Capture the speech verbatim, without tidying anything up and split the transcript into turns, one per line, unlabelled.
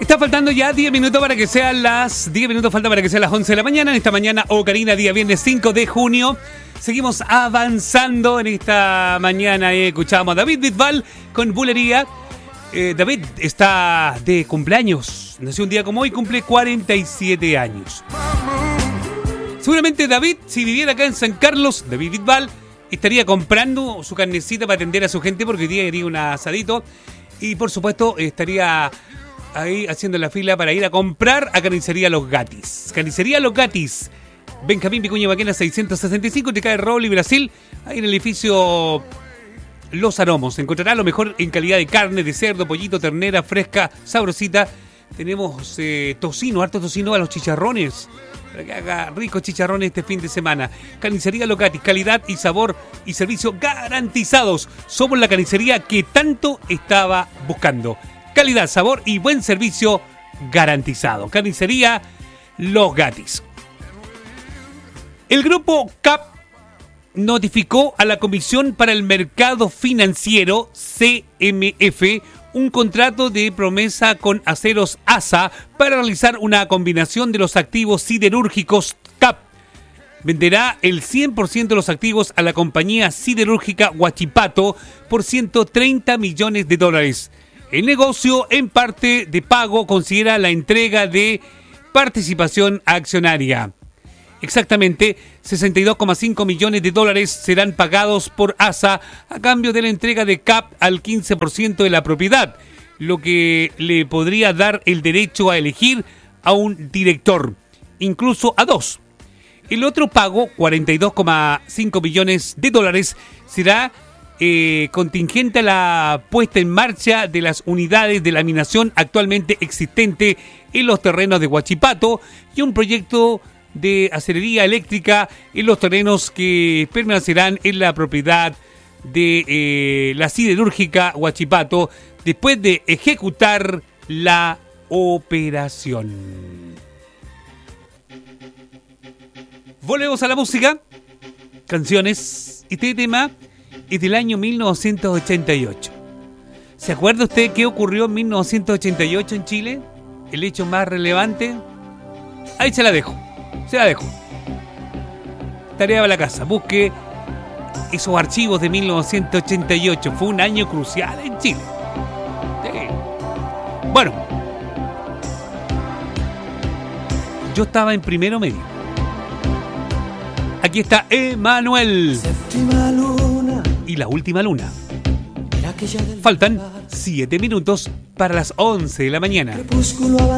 Está faltando ya diez minutos para que sean las... diez minutos falta para que sean las once de la mañana. En esta mañana, Ocarina, día viernes cinco de junio. Seguimos avanzando en esta mañana. Eh, escuchamos a David Bisbal con Bulería. Eh, David está de cumpleaños. Nació un día como hoy, cumple cuarenta y siete años. Seguramente David, si viviera acá en San Carlos, David Bisbal, estaría comprando su carnecita para atender a su gente porque hoy día haría un asadito. Y por supuesto estaría ahí haciendo la fila para ir a comprar a Carnicería Los Gatis. Carnicería Los Gatis, Benjamín Vicuña Maquena seiscientos sesenta y cinco, te cae Rowley, Brasil. Ahí en el edificio Los Aromos encontrará lo mejor en calidad de carne, de cerdo, pollito, ternera, fresca, sabrosita. Tenemos eh, tocino, harto tocino a los chicharrones, para que haga ricos chicharrones este fin de semana. Carnicería Los Gatis, calidad y sabor y servicio garantizados. Somos la carnicería que tanto estaba buscando. Calidad, sabor y buen servicio garantizado. Carnicería Los Gatis. El grupo C A P notificó a la Comisión para el Mercado Financiero, C M F, un contrato de promesa con Aceros A S A para realizar una combinación de los activos siderúrgicos C A P. Venderá el cien por ciento de los activos a la compañía siderúrgica Huachipato por ciento treinta millones de dólares. El negocio, en parte de pago, considera la entrega de participación accionaria. Exactamente, sesenta y dos coma cinco millones de dólares serán pagados por A S A a cambio de la entrega de C A P al quince por ciento de la propiedad, lo que le podría dar el derecho a elegir a un director, incluso a dos. El otro pago, cuarenta y dos coma cinco millones de dólares, será eh, contingente a la puesta en marcha de las unidades de laminación actualmente existente en los terrenos de Huachipato y un proyecto de acelería eléctrica en los terrenos que permanecerán en la propiedad de eh, la siderúrgica Huachipato después de ejecutar la operación. Volvemos a la música. Canciones. Este tema es del año mil novecientos ochenta y ocho. ¿Se acuerda usted qué ocurrió en mil novecientos ochenta y ocho en Chile? El hecho más relevante. Ahí se la dejo. Se la dejo. Tarea para la casa. Busque esos archivos de mil novecientos ochenta y ocho. Fue un año crucial en Chile. Sí. Bueno. Yo estaba en primero medio. Aquí está Emanuel.
Séptima luna.
Y la última luna. Faltan siete minutos para las once de la mañana.
Crepúsculo